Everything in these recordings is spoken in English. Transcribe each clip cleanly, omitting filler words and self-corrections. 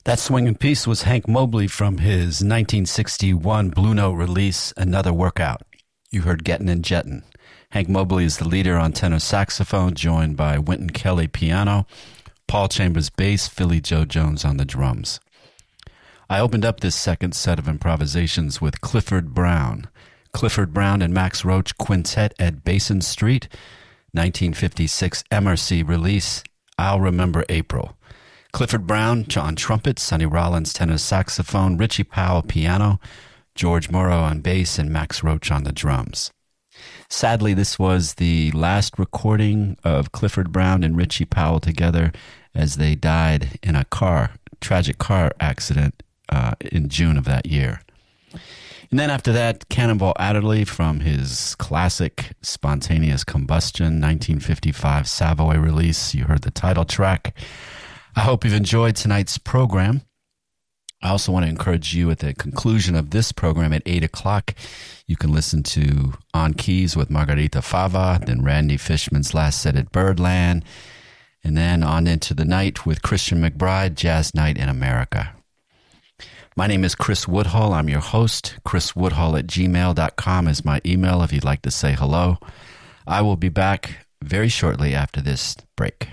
That swinging piece was Hank Mobley from his 1961 Blue Note release, Another Workout. You heard Gettin' and Jettin'. Hank Mobley is the leader on tenor saxophone, joined by Wynton Kelly piano, Paul Chambers bass, Philly Joe Jones on the drums. I opened up this second set of improvisations with Clifford Brown. Clifford Brown and Max Roach Quintet at Basin Street, 1956 MRC release, I'll Remember April. Clifford Brown on trumpet, Sonny Rollins tenor saxophone, Richie Powell piano, George Morrow on bass, and Max Roach on the drums. Sadly, this was the last recording of Clifford Brown and Richie Powell together as they died in a tragic car accident in June of that year. And then after that, Cannonball Adderley from his classic Spontaneous Combustion 1955 Savoy release. You heard the title track. I hope you've enjoyed tonight's program. I also want to encourage you at the conclusion of this program at 8 o'clock, you can listen to On Keys with Margarita Fava, then Randy Fishman's Last Set at Birdland, and then on into the night with Christian McBride, Jazz Night in America. My name is Chris Woodhull. I'm your host. chriswoodhull@gmail.com is my email if you'd like to say hello. I will be back very shortly after this break.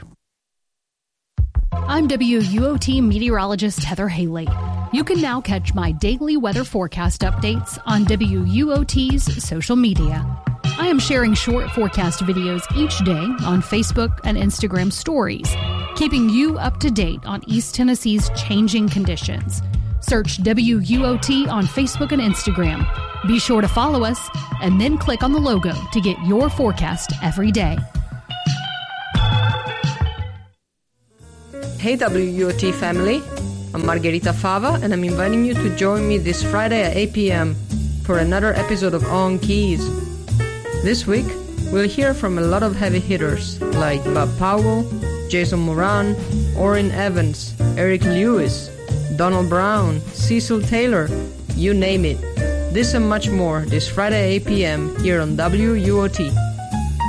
I'm WUOT meteorologist Heather Haley. You can now catch my daily weather forecast updates on WUOT's social media. I am sharing short forecast videos each day on Facebook and Instagram stories, keeping you up to date on East Tennessee's changing conditions. Search WUOT on Facebook and Instagram. Be sure to follow us and then click on the logo to get your forecast every day. Hey WUOT family, I'm Margarita Fava and I'm inviting you to join me this Friday at 8 p.m. for another episode of On Keys. This week, we'll hear from a lot of heavy hitters like Bob Powell, Jason Moran, Orrin Evans, Eric Lewis, Donald Brown, Cecil Taylor, you name it. This and much more this Friday at 8 p.m. here on WUOT.